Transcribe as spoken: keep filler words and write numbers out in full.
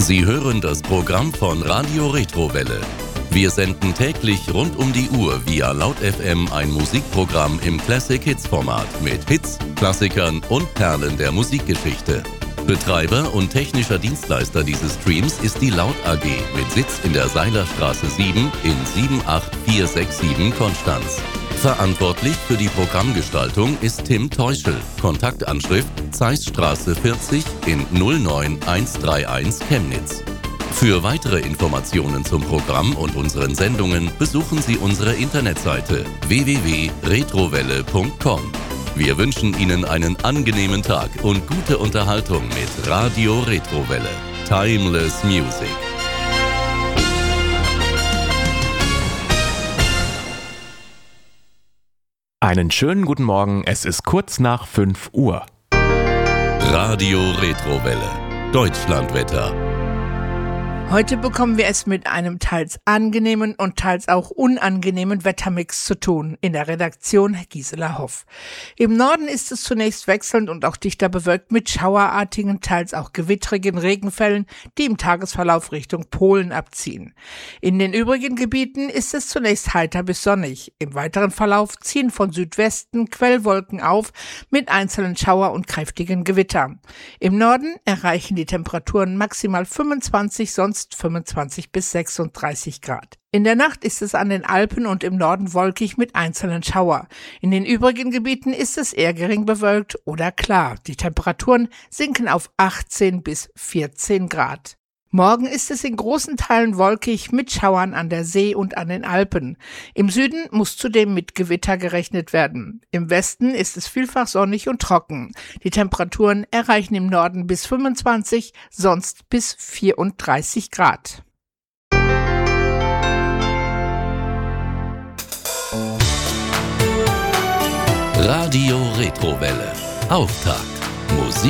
Sie hören das Programm von Radio Retrowelle. Wir senden täglich rund um die Uhr via Laut F M ein Musikprogramm im Classic Hits Format mit Hits, Klassikern und Perlen der Musikgeschichte. Betreiber und technischer Dienstleister dieses Streams ist die Laut A G mit Sitz in der Seilerstraße sieben in sieben acht vier sechs sieben Konstanz. Verantwortlich für die Programmgestaltung ist Tim Teuschel. Kontaktanschrift Zeissstraße vierzig in null neun eins drei eins Chemnitz. Für weitere Informationen zum Programm und unseren Sendungen besuchen Sie unsere Internetseite w w w punkt retrowelle punkt com. Wir wünschen Ihnen einen angenehmen Tag und gute Unterhaltung mit Radio Retrowelle. Timeless Music. Einen schönen guten Morgen, es ist kurz nach fünf Uhr. Radio Retrowelle, Deutschlandwetter. Heute bekommen wir es mit einem teils angenehmen und teils auch unangenehmen Wettermix zu tun. In der Redaktion Gisela Hoff. Im Norden ist es zunächst wechselnd und auch dichter bewölkt mit schauerartigen, teils auch gewittrigen Regenfällen, die im Tagesverlauf Richtung Polen abziehen. In den übrigen Gebieten ist es zunächst heiter bis sonnig. Im weiteren Verlauf ziehen von Südwesten Quellwolken auf mit einzelnen Schauer und kräftigen Gewitter. Im Norden erreichen die Temperaturen maximal fünfundzwanzig, sonst fünfundzwanzig bis sechsunddreißig Grad. In der Nacht ist es an den Alpen und im Norden wolkig mit einzelnen Schauer. In den übrigen Gebieten ist es eher gering bewölkt oder klar. Die Temperaturen sinken auf achtzehn bis vierzehn Grad. Morgen ist es in großen Teilen wolkig mit Schauern an der See und an den Alpen. Im Süden muss zudem mit Gewitter gerechnet werden. Im Westen ist es vielfach sonnig und trocken. Die Temperaturen erreichen im Norden bis fünfundzwanzig, sonst bis vierunddreißig Grad. Radio Retrowelle. Auftakt. Musik